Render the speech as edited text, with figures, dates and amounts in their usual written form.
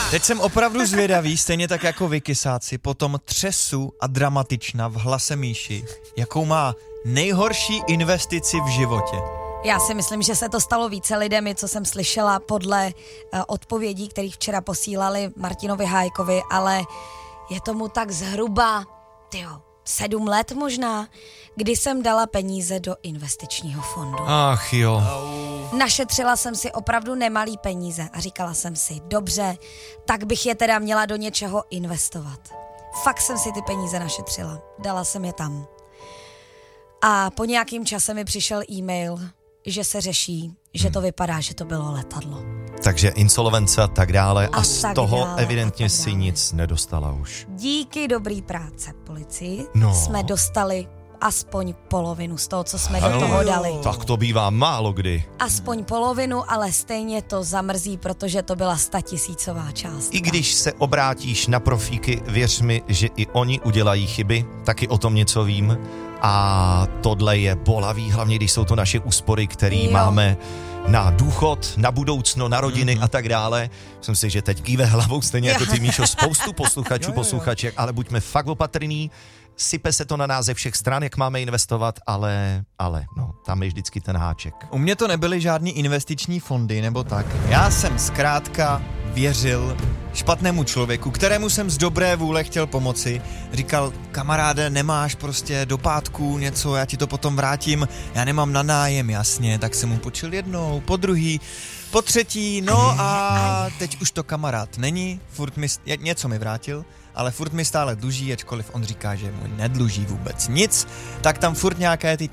Teď jsem opravdu zvědavý, stejně tak jako vy, kysáci, potom třesu a dramatična v hlase Míši, jakou má nejhorší investici v životě. Já si myslím, že se to stalo více lidem, co jsem slyšela podle odpovědí, kterých včera posílali Martinovi Hájkovi, ale je tomu tak zhruba, 7 let možná, kdy jsem dala peníze do investičního fondu. Ach jo. Našetřila jsem si opravdu nemalý peníze a říkala jsem si, dobře, tak bych je teda měla do něčeho investovat. Fakt jsem si ty peníze našetřila, dala jsem je tam. A po nějakým čase mi přišel e-mail, že se řeší, že to vypadá, že to bylo letadlo. Takže insolvence a tak dále a z tak toho dále, evidentně a tak si dále. nic nedostala už. Díky dobrý práce policii No. jsme dostali aspoň polovinu z toho, co jsme do toho dali. Tak to bývá málo kdy. Aspoň polovinu, ale stejně to zamrzí, protože to byla 100 000 částka. I když se obrátíš na profíky, věř mi, že i oni udělají chyby, taky o tom něco vím. A tohle je bolavý, hlavně když jsou to naše úspory, které máme na důchod, na budoucno, na rodiny a tak dále. Myslím si, že teď kýve hlavou stejně jako ty, Míšo, spoustu posluchaček, ale buďme fakt opatrný. Sype se to na nás ze všech stran, jak máme investovat, ale tam je vždycky ten háček. U mě to nebyly žádný investiční fondy nebo tak. Já jsem zkrátka věřil špatnému člověku, kterému jsem z dobré vůle chtěl pomoci. Říkal, kamaráde, nemáš prostě do pátku něco, já ti to potom vrátím, já nemám na nájem, jasně, tak jsem mu počil jednou, po druhý, po třetí, no a teď už to kamarád není, furt něco mi vrátil, ale furt mi stále dluží, ačkoliv on říká, že mu nedluží vůbec nic, tak tam furt nějaké ty